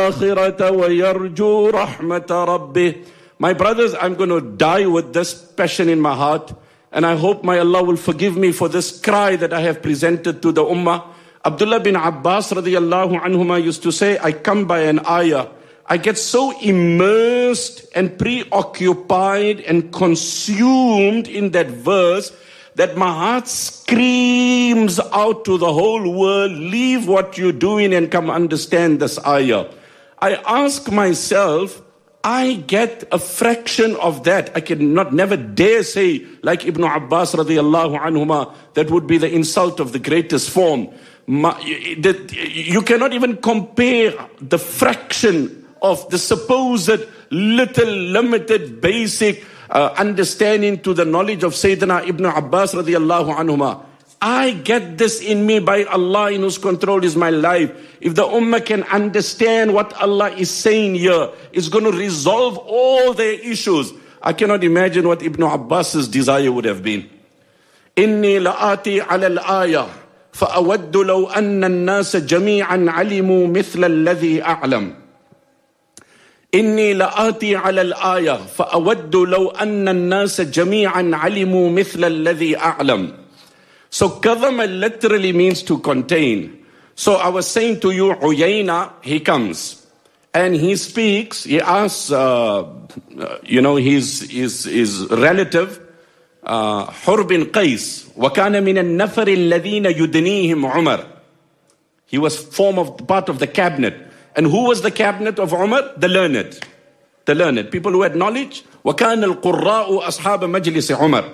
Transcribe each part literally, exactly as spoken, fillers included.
الآخرة ويرجو رحمة ربه. My brothers, I'm going to die with this passion in my heart, and I hope my Allah will forgive me for this cry that I have presented to the Ummah. Abdullah bin Abbas radiyallahu anhuma used to say, I come by an ayah, I get so immersed and preoccupied and consumed in that verse that my heart screams out to the whole world, leave what you're doing and come understand this ayah. I ask myself, I get a fraction of that. I cannot never dare say like Ibn Abbas radiyallahu anhuma, that would be the insult of the greatest form. You cannot even compare the fraction of the supposed little limited basic uh, understanding to the knowledge of Sayyidina Ibn Abbas radiyallahu anhuma. I get this in me by Allah in whose control is my life. If the Ummah can understand what Allah is saying here, it's going to resolve all their issues. I cannot imagine what Ibn Abbas's desire would have been. إِنِّي لَآتِي عَلَى الْآيَةِ فَأَوَدُّ لَوْ أَنَّ النَّاسَ جَمِيعًا عَلِمُوا مِثْلَ الَّذِي أَعْلَمُ إِنِّي لَآتِي عَلَى الْآيَةِ فَأَوَدُّ لَوْ أَنَّ النَّاسَ جَمِيعًا عَلِمُوا مِثْلَ الَّذِي أَعْلَمُ. So kadama literally means to contain. So I was saying to you, Uyayna, he comes and he speaks, he asks, uh, you know, his, his, his relative, uh, Hur bin Qais, وَكَانَ مِنَ النَّفَرِ الَّذِينَ يُدْنِيهِمْ عُمَرٍ. He was form of part of the cabinet. And who was the cabinet of Umar? The learned. The learned. People who had knowledge. وَكَانَ الْقُرَّاءُ أَصْحَابَ مَجْلِسِ عُمَرٍ.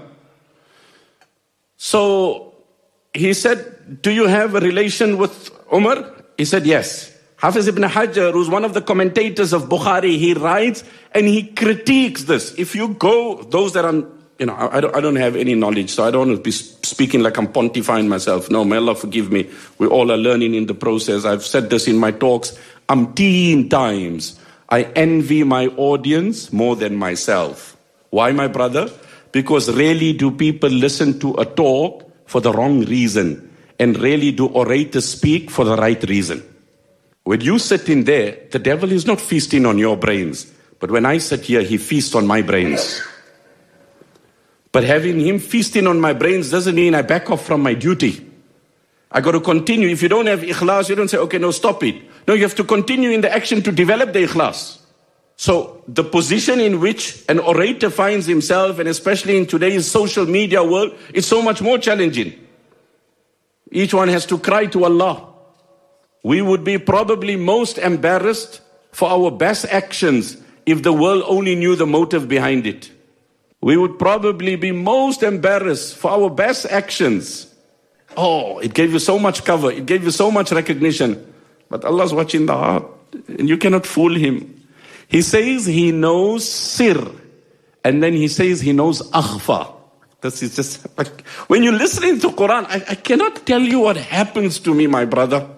So he said, do you have a relation with Umar? He said, yes. Hafiz ibn Hajar, who's one of the commentators of Bukhari, he writes and he critiques this. If you go, those that are, you know, I don't, I don't have any knowledge, so I don't want to be speaking like I'm pontifying myself. No, may Allah forgive me. We all are learning in the process. I've said this in my talks umpteen times. I envy my audience more than myself. Why, my brother? Because rarely do people listen to a talk for the wrong reason, and rarely do orators speak for the right reason. When you sit in there, the devil is not feasting on your brains, but when I sit here, he feasts on my brains. But having him feasting on my brains doesn't mean I back off from my duty. I got to continue. If you don't have ikhlas, you don't say, okay, no, stop it. No, you have to continue in the action to develop the ikhlas. So the position in which an orator finds himself, and especially in today's social media world, is so much more challenging. Each one has to cry to Allah. We would be probably most embarrassed for our best actions if the world only knew the motive behind it. We would probably be most embarrassed for our best actions. Oh, it gave you so much cover. It gave you so much recognition. But Allah's watching the heart, and you cannot fool him. He says he knows sir, and then he says he knows akhfa. This is just like, when you're listening to Quran, I, I cannot tell you what happens to me, my brother.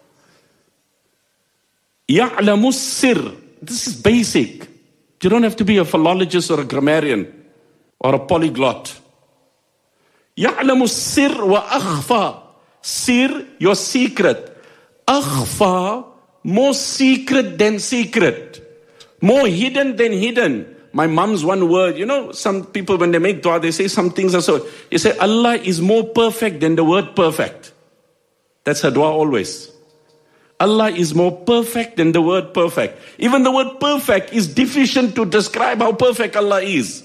Ya'lamu sir. This is basic. You don't have to be a philologist or a grammarian or a polyglot. Ya'lamu sir wa akhfa. Sir, your secret. Akhfa, more secret than secret. More hidden than hidden. My mom's one word, you know, some people when they make dua, they say some things are so. You say, Allah is more perfect than the word perfect. That's her dua always. Allah is more perfect than the word perfect. Even the word perfect is deficient to describe how perfect Allah is.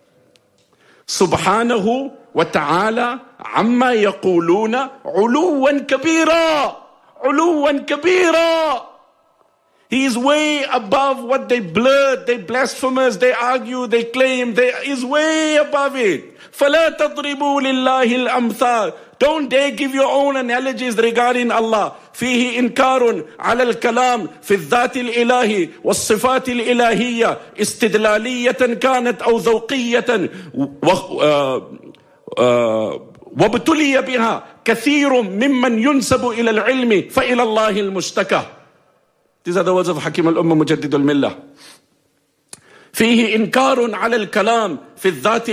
Subhanahu wa ta'ala amma yaquluna uluwan kabira. Uluwan kabira. He is way above what they blurt, they blasphemers, they argue, they claim. They is way above it. فَلَا تَضْرِبُوا لِلَّهِ الْأَمْثَالِ. Don't dare give your own analogies regarding Allah. فيه إنكار على الكلام في الذات الإلهي والصفات الإلهية استدلالية كانت أو ذوقية وابتلي بها كثير ممن ينسب إلى العلم فإلى الله المشتكى. These are the words of Hakim al-Ummah Mujaddid al-Millah. فيه إنكار على الكلام في الذات